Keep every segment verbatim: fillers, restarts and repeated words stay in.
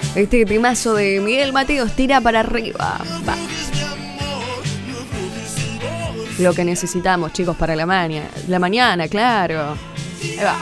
Este temazo de Miguel Mateos, Tira para arriba. Va. Lo que necesitamos, chicos, para la mañana. La mañana, claro. Ahí va.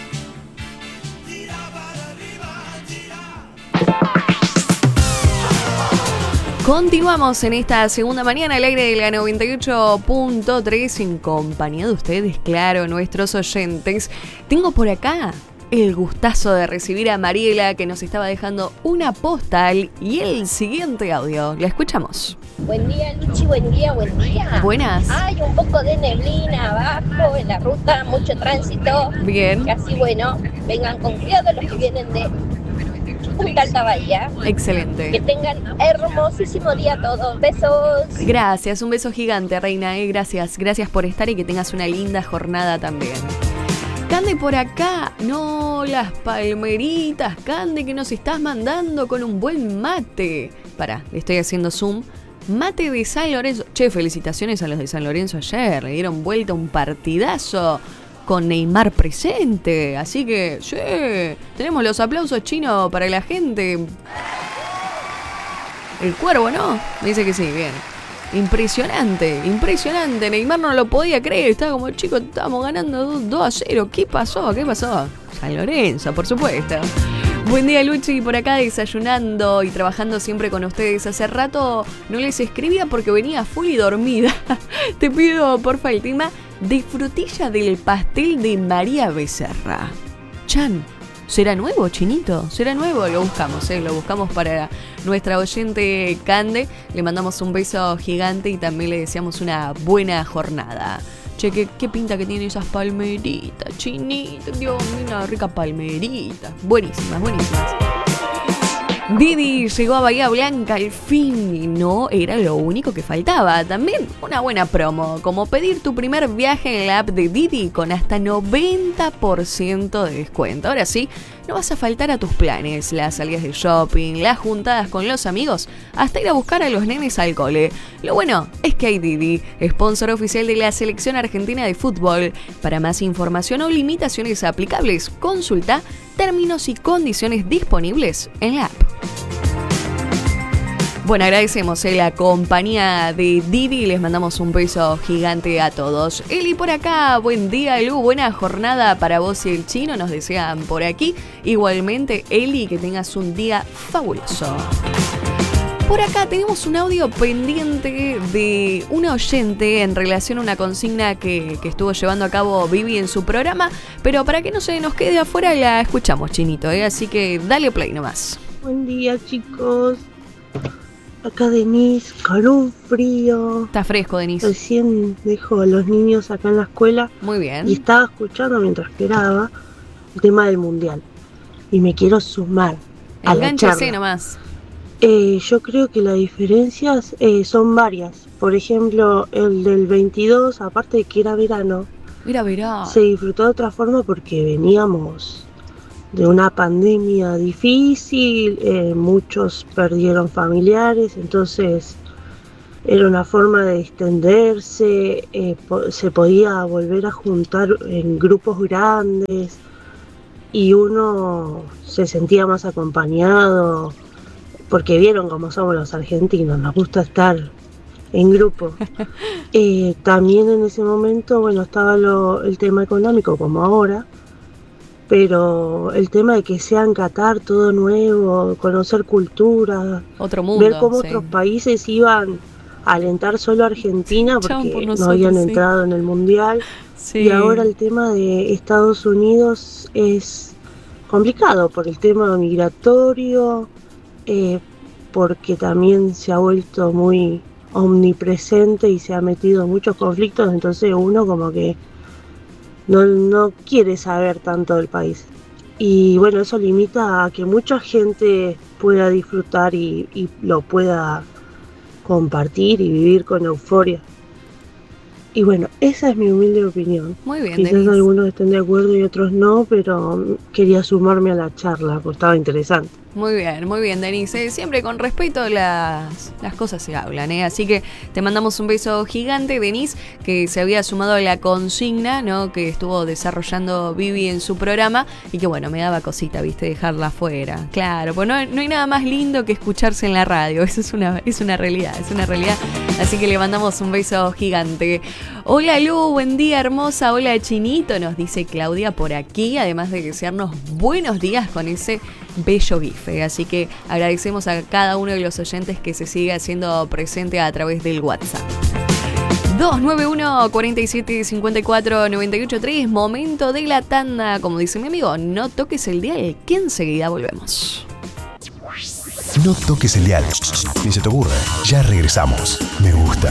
Continuamos en esta segunda mañana al aire de la noventa y ocho punto tres en compañía de ustedes, claro, nuestros oyentes. Tengo por acá el gustazo de recibir a Mariela, que nos estaba dejando una postal y el siguiente audio. La escuchamos. Buen día, Luchi, buen día, buen día. Buenas. Hay un poco de neblina abajo en la ruta, mucho tránsito. Bien. Así, bueno, vengan con cuidado los que vienen de Punta Alta Bahía. Excelente. Que tengan hermosísimo día todos. Besos. Gracias, un beso gigante, reina. ¿eh? Gracias, gracias por estar y que tengas una linda jornada también. Cande por acá, no, las palmeritas, Cande, que nos estás mandando con un buen mate. Pará, le estoy haciendo zoom. Mate de San Lorenzo. Che, felicitaciones a los de San Lorenzo ayer. Le dieron vuelta un partidazo con Neymar presente. Así que, sí, tenemos los aplausos chinos para la gente. El Cuervo, ¿no? Me dice que sí, bien. Impresionante, impresionante. Neymar no lo podía creer. Estaba como, chicos, estábamos ganando dos a cero. ¿Qué pasó? ¿Qué pasó? San Lorenzo, por supuesto. Buen día, Luchi, por acá desayunando y trabajando siempre con ustedes. Hace rato no les escribía porque venía full y dormida. Te pido, porfa, el tema de frutilla del pastel de María Becerra. Chan, ¿será nuevo, Chinito? ¿Será nuevo? Lo buscamos, ¿eh? Lo buscamos para nuestra oyente Cande. Le mandamos un beso gigante y también le deseamos una buena jornada. Che, ¿qué, qué pinta que tienen esas palmeritas, Chinito? Dios mío, una rica palmerita. Buenísimas, buenísimas. Didi llegó a Bahía Blanca al fin y no era lo único que faltaba. También una buena promo, como pedir tu primer viaje en la app de Didi con hasta noventa por ciento de descuento. Ahora sí, no vas a faltar a tus planes, las salidas de shopping, las juntadas con los amigos, hasta ir a buscar a los nenes al cole. Lo bueno es que hay Didi, sponsor oficial de la Selección Argentina de Fútbol. Para más información o limitaciones aplicables, consulta términos y condiciones disponibles en la app. Bueno, agradecemos eh, la compañía de Didi y les mandamos un beso gigante a todos. Eli por acá, buen día, Lu, buena jornada para vos y el chino, nos desean por aquí. Igualmente, Eli, que tengas un día fabuloso. Por acá tenemos un audio pendiente de una oyente en relación a una consigna que, que estuvo llevando a cabo Vivi en su programa, pero para que no se nos quede afuera la escuchamos, Chinito, ¿eh? Así que dale play nomás. Buen día, chicos. Acá Denise, con un frío. Está fresco, Denise. Recién dejo a los niños acá en la escuela. Muy bien. Y estaba escuchando mientras esperaba el tema del mundial. Y me quiero sumar a la charla. Nomás. Eh, yo creo que las diferencias eh, son varias. Por ejemplo, el del veintidós, aparte de que era verano, era verano, se disfrutó de otra forma porque veníamos de una pandemia difícil, eh, muchos perdieron familiares, entonces era una forma de extenderse, eh, po- se podía volver a juntar en grupos grandes y uno se sentía más acompañado, porque vieron cómo somos los argentinos, nos gusta estar en grupo. Eh, también en ese momento, bueno, estaba lo, el tema económico como ahora, pero el tema de que sea en Qatar todo nuevo, conocer cultura, otro mundo, ver cómo sí. otros países iban a alentar solo a Argentina porque por nosotros, no habían sí. entrado en el mundial, sí. Y ahora el tema de Estados Unidos es complicado por el tema migratorio, eh, porque también se ha vuelto muy omnipresente y se ha metido en muchos conflictos, entonces uno como que No, no quiere saber tanto del país. Y bueno, eso limita a que mucha gente pueda disfrutar y, y lo pueda compartir y vivir con euforia. Y bueno, esa es mi humilde opinión. Muy bien, Quizás Denise. algunos estén de acuerdo y otros no, pero quería sumarme a la charla porque estaba interesante. Muy bien, muy bien, Denise. Siempre con respeto las, las cosas se hablan, ¿eh? Así que te mandamos un beso gigante, Denise, que se había sumado a la consigna, ¿no? Que estuvo desarrollando Vivi en su programa y que, bueno, me daba cosita, ¿viste? Dejarla afuera. Claro, pues no, no hay nada más lindo que escucharse en la radio. Eso es una, es una realidad, es una realidad. Así que le mandamos un beso gigante. Hola, Lu, buen día, hermosa. Hola, Chinito, nos dice Claudia por aquí, además de desearnos buenos días con ese bello bife. Así que agradecemos a cada uno de los oyentes que se sigue haciendo presente a través del WhatsApp. dos nueve uno, cuatro siete, cinco cuatro, nueve ocho tres. Momento de la tanda. Como dice mi amigo, no toques el dial, que enseguida volvemos. No toques el dial, ni se te ocurra. Ya regresamos. Me gusta.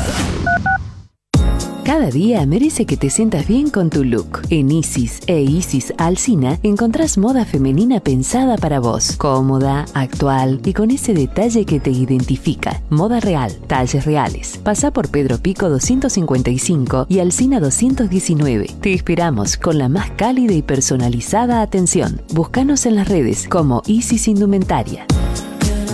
Cada día merece que te sientas bien con tu look. En Isis e Isis Alsina encontrás moda femenina pensada para vos. Cómoda, actual y con ese detalle que te identifica. Moda real, talles reales. Pasá por Pedro Pico doscientos cincuenta y cinco y Alsina doscientos diecinueve. Te esperamos con la más cálida y personalizada atención. Búscanos en las redes como Isis Indumentaria.